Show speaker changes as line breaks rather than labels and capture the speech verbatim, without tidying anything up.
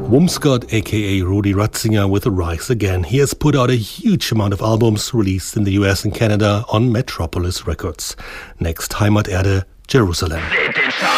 Wumscott, aka Rudi Ratzinger, with Rise Again. He has put out a huge amount of albums released in the U S and Canada on Metropolis Records. Next, Heimaterde, Jerusalem.